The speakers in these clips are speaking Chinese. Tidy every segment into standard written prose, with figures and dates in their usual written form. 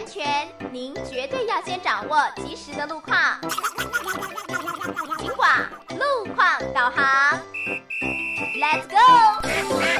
全，您绝对要先掌握及时的路况。警广路况导航 ，Let's go！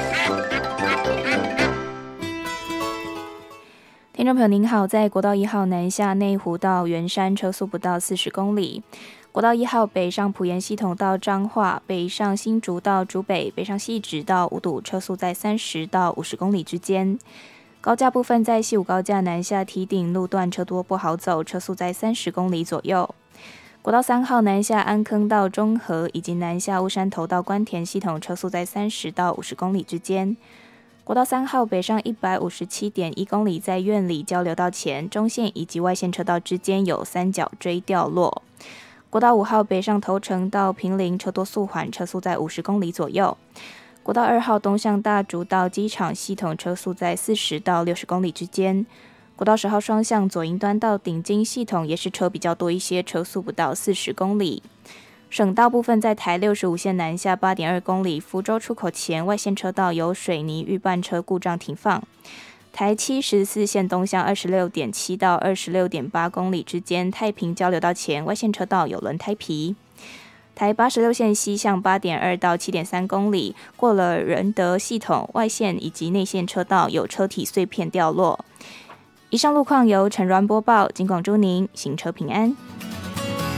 听众朋友您好，在国道1号南下内湖到圆山车速不到40公里，国道1号北上埔盐系统到彰化，北上新竹到竹北，北上汐止到五堵车速在30到50公里之间。高架部分在西武高架南下堤顶路段车多不好走，车速在30公里左右。国道3号南下安坑到中和，以及南下乌山头到关田系统车速在30到50公里之间。国道3号北上 157.1 公里，在苑里交流道前、中线以及外线车道之间有三角锥掉落。国道5号北上头城到坪林，车多速缓，车速在50公里左右。国道2号东向大竹到机场系统车速在40到60公里之间。国道10号双向左营端到顶金系统也是车比较多一些，车速不到40公里。省道部分在台65线南下 8.2 公里，福州出口前外线车道有水泥预拌车故障停放。台74线东向 26.7 到 26.8 公里之间，太平交流道前外线车道有轮胎皮。台86线西向 8.2 到 7.3 公里，过了仁德系统外线以及内线车道有车体碎片掉落。以上路况由陈銮播报，警广祝您行车平安。